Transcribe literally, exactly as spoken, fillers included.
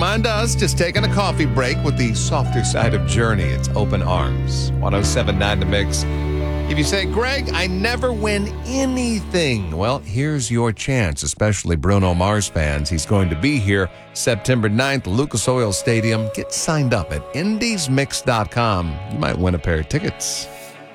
mind us, just taking a coffee break with the softer side of Journey. It's Open Arms. one oh seven point nine The Mix. If you say, Greg, I never win anything, well, here's your chance, especially Bruno Mars fans. He's going to be here September ninth, Lucas Oil Stadium. Get signed up at indies mix dot com. You might win a pair of tickets.